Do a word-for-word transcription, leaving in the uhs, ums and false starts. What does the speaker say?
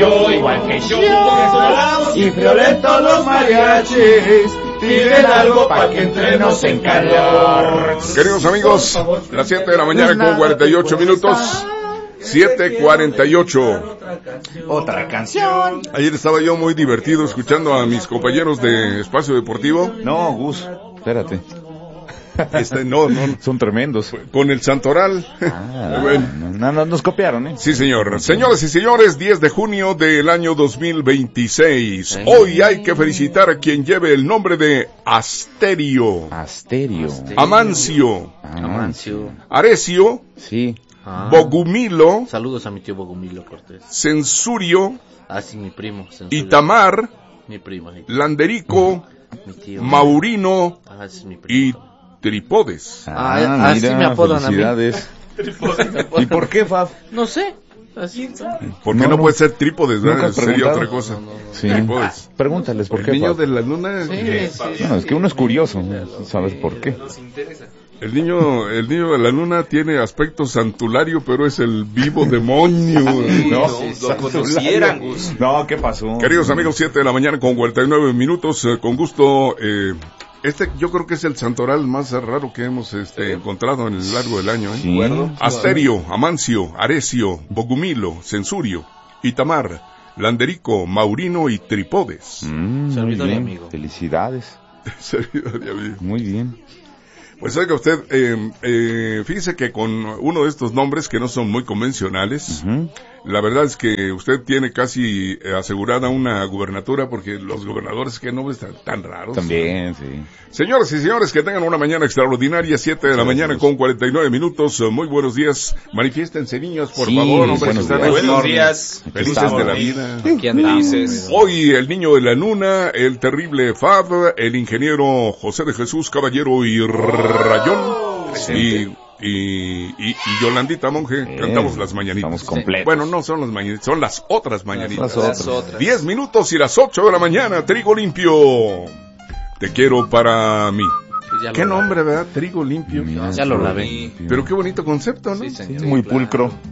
yo, igual que yo. Y violentos los mariachis piden algo para que entremos en calor. Queridos amigos, las siete de la mañana con cuarenta y ocho minutos. siete cuarenta y ocho. Otra canción. Ayer estaba yo muy divertido escuchando a mis compañeros de Espacio Deportivo. No, Gus, espérate. Este, no, no. Son tremendos. Con el Santoral. Ah, bueno. no, no, nos copiaron, ¿eh? Sí, señor. Señoras y señores, diez de junio del año dos mil veintiséis. Hoy hay que felicitar a quien lleve el nombre de Asterio. Asterio. Amancio. Ah, Amancio. Arecio. Sí. Ah. Bogumilo. Saludos a mi tío Bogumilo Cortés. Censurio. Ah, sí, mi primo. Censurio. Itamar. Mi primo. Mi Landerico. mi tío. Maurino. Ah, sí, mi Y primo. Tripodes. Ah, ah, así me apodan a mí. Felicidades. ¿Y por qué, Faf? No sé. Así. ¿Por qué no, No, no puede ser trípodes? ¿nunca has Sería preguntado? otra cosa. No, no, no, no. Sí. Trípodes. Pregúntales por El qué, niño Faf. de la luna. Sí, sí. No, es que uno es curioso, ¿sabes por qué? El niño, el niño de la luna tiene aspecto santulario, pero es el vivo demonio. No, lo conocieran, Gus. No, ¿qué pasó? Queridos amigos, siete de la mañana con cuarenta y nueve minutos, eh, con gusto, eh, este yo creo que es el santoral más raro que hemos este, encontrado en el largo del año. ¿eh? Sí. Asterio, Amancio, Arecio, Bogumilo, Censurio, Itamar, Landerico, Maurino y Tripodes. Mm, muy Servidor y bien. amigo. Felicidades. Servidor y amigo. Muy bien. Pues oiga usted, eh, eh, fíjese que con uno de estos nombres que no son muy convencionales, Uh-huh. la verdad es que usted tiene casi eh, asegurada una gubernatura, porque los gobernadores, que nombres tan, tan raros. También, sí. Señoras y señores, que tengan una mañana extraordinaria, siete de la mañana con cuarenta y nueve minutos. Eh, Muy buenos días. Manifiéstense, niños, por Sí, favor. Hombre, buenos están días. ahí Buenos días. felices estamos. de la vida. Aquí andamos. Hoy el niño de la luna, el terrible Fab, el ingeniero José de Jesús Caballero y Rayón. Y, y, y, y Yolandita Monje, Bien, cantamos las mañanitas. estamos completos. Bueno, no son las mañanitas, son las otras mañanitas. Las Las otras. Diez minutos y las ocho de la mañana, Trigo Limpio. Te quiero para mí. Ya lo Qué lavé. nombre, ¿verdad? Trigo Limpio. Mira, Ya lo lavé. Pero qué bonito concepto, ¿no? Sí, Sí, señor. muy pulcro.